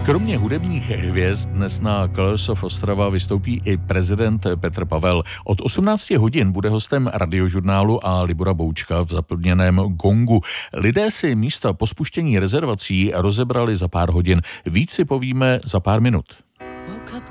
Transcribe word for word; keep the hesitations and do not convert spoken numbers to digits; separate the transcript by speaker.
Speaker 1: Kromě hudebních hvězd dnes na Colors of Ostrava vystoupí i prezident Petr Pavel. Od osmnácti hodin bude hostem Radiožurnálu a Libora Boučka v zaplněném Gongu. Lidé si místa po spuštění rezervací rozebrali za pár hodin. Víc si povíme za pár minut.